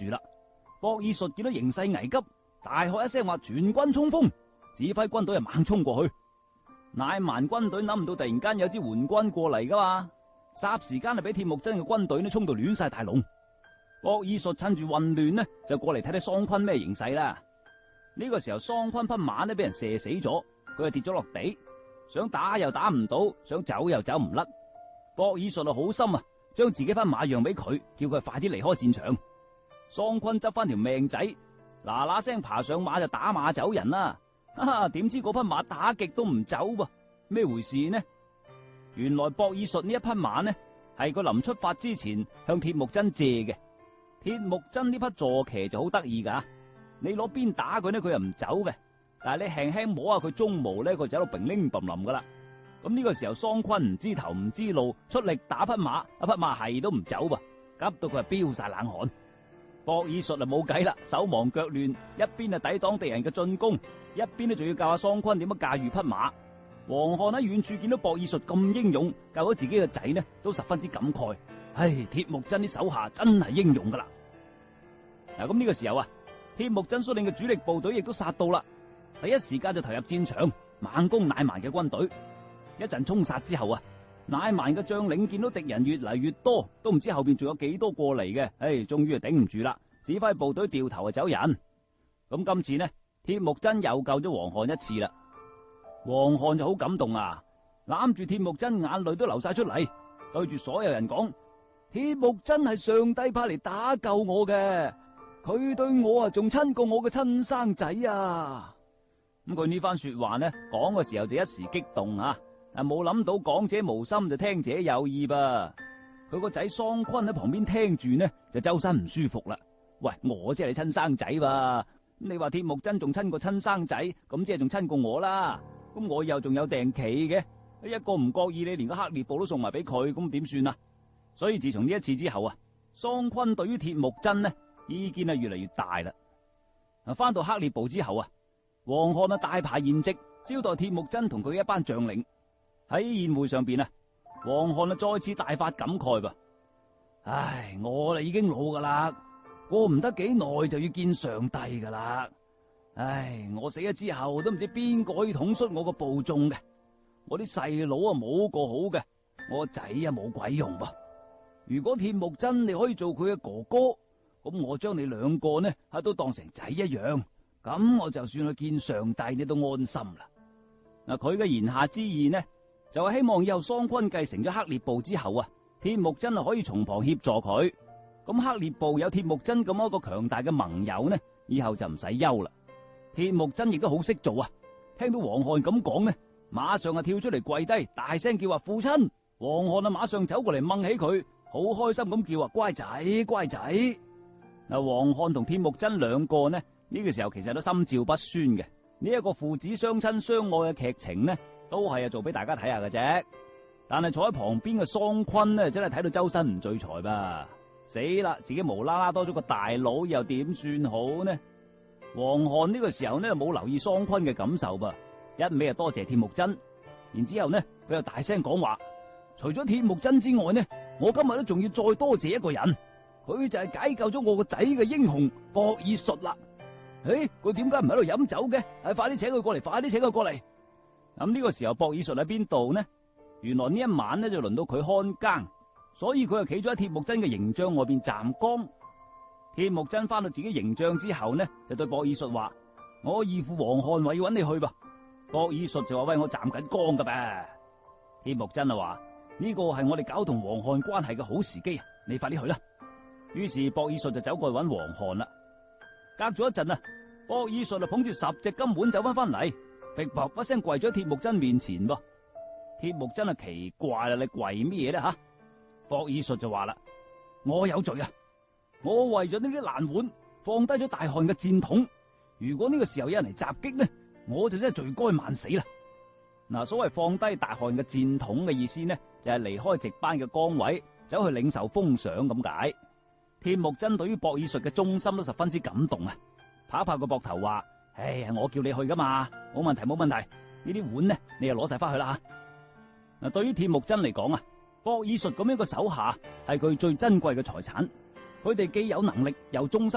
啦。博爾術見到形勢危急，大喝一聲話：全軍衝鋒！指揮軍隊就猛衝過去。乃縵軍隊諗唔到突然間有支援軍過嚟噶嘛，霎時間就俾鐵木真嘅軍隊呢衝到亂晒大龍。博爾術趁住混亂呢，就過嚟睇睇桑昆咩形勢啦。呢個時候桑昆匹馬呢俾人射死咗，佢就跌咗落地，想打又打唔到，想走又走唔甩。博爾術好心啊，將自己匹馬讓俾佢，叫佢快啲離開戰場。桑昆執翻條命仔，嗱嗱聲爬上馬就打馬走人啦。點知嗰匹馬打極都唔走噃，咩回事呢？原來博爾術呢一匹馬呢，係佢臨出發之前向鐵木真借嘅。鐵木真呢匹坐騎就好得意噶，你攞鞭打佢呢，佢又唔走嘅，但係你輕輕摸下佢鬃毛呢，佢就喺度乒鈴嘭冧噶啦。咁呢個時候桑昆唔知頭唔知路，出力打匹馬，一匹馬係都唔走噃，急到佢係飆晒冷汗。博爾術就冇計啦，手忙腳亂，一邊啊抵擋敵人嘅進攻，一邊呢仲要教下桑昆點樣駕馭匹馬。黃漢喺遠處見到博爾術咁英勇，救咗自己嘅仔呢，都十分之感慨。唉，鐵木真啲手下真係英勇噶啦。嗱，咁呢個時候啊，鐵木真率領嘅主力部隊亦都殺到啦，第一時間就投入戰場，猛攻乃縵嘅軍隊。一陣衝殺之後啊，乃縵嘅將領見到敵人越嚟越多，都唔知後邊仲有幾多過嚟嘅，終於係頂唔住啦，指揮部隊掉頭走人。咁今次呢，鐵木真又救咗黃漢一次啦。黃漢就好感動啊，攬住鐵木真，眼淚都流晒出嚟，對住所有人講：鐵木真係上帝派嚟打救我嘅，佢對我啊仲親過我嘅親生仔啊！咁佢呢番說話呢，講嘅時候就一時激動啊，但冇諗到講者無心就聽者有意噃。佢個仔桑昆喺旁邊聽住呢，就周身唔舒服啦。喂，我先係你親生仔噃，你話鐵木真仲親過親生仔，咁即係仲親過我啦。咁我又仲有訂期嘅，一個唔覺意你連個黑烈部都送埋俾佢，咁點算啊？所以自從呢一次之後啊，桑昆對於鐵木真呢意見啊越嚟越大啦。翻到黑烈部之後啊，黃漢啊大排筵席，招待鐵木真同佢一班將領。喺宴會上邊啊，黃漢啊再次大發感慨噃。唉，我啊已經老噶啦，過唔得幾耐就要見上帝噶啦。唉，我死咗之後都唔知邊個可以統率我個部眾嘅。我啲細佬啊冇個好嘅，我個仔啊冇鬼用噃。如果鐵木真你可以做佢嘅哥哥，咁我將你兩個呢都當成仔一樣，咁我就算去見上帝你都安心啦。嗱，佢嘅言下之意呢，就係希望以後桑昆繼承咗黑烈部之後啊，鐵木真啊可以從旁協助佢。咁黑烈部有鐵木真咁一個強大嘅盟友呢，以後就唔使憂啦。鐵木真亦都好識做啊！聽到黃漢咁講呢，馬上啊跳出嚟跪低，大聲叫話父親。黃漢啊馬上走過嚟掹起佢，好開心咁叫話乖仔乖仔。嗱，黃漢同鐵木真兩個呢，呢個時候其實都心照不宣嘅。呢一個父子相親相愛嘅劇情呢，都係做俾大家睇下嘅啫。但係坐喺旁邊嘅桑昆呢，真係睇到周身唔聚財吧？死啦！自己無啦啦多咗個大佬，又點算好呢？黃漢呢個時候呢冇留意桑昆嘅感受噃，一味啊多謝鐵木真，然之後呢佢又大聲講話：除咗鐵木真之外呢，我今日都仲要再多謝一個人，佢就係解救咗我個仔嘅英雄博爾術啦。佢點解唔喺度飲酒嘅？快啲請佢過嚟，快啲請佢過嚟。咁呢個時候博爾術喺邊度呢？原來呢一晚呢就輪到佢看更，所以佢就企咗喺鐵木真嘅營帳外邊站崗。鐵木真翻到自己營帳之後呢，就對博爾術話：我義父黃漢話要揾你去吧。博爾術就話：喂，我站緊崗噶唄。鐵木真啊話：呢個係我哋搞同黃漢關係嘅好時機啊，你快啲去啦。於是博爾術就走過去揾黃漢啦。隔咗一陣啊，博爾術就捧住10隻金碗走翻嚟，劈啪一聲跪咗喺鐵木真面前噃。鐵木真啊奇怪啦，你跪咩嘢咧吓？博爾術就話啦：我有罪啊！我為咗呢啲爛碗放低咗大汗嘅戰筒，如果呢個時候有人嚟襲擊呢，我就真係罪該萬死啦。嗱，所謂放低大汗嘅戰筒嘅意思呢，就係離開值班嘅崗位，走去領受封賞咁解。鐵木真對於博爾術嘅忠心都十分之感動啊，拍一拍個膊頭話：我叫你去噶嘛，冇問題冇問題。呢啲碗呢，你就攞晒翻去啦吓。嗱，對於鐵木真嚟講啊，博爾術咁樣嘅手下係佢最珍貴嘅財產。佢哋既有能力又忠心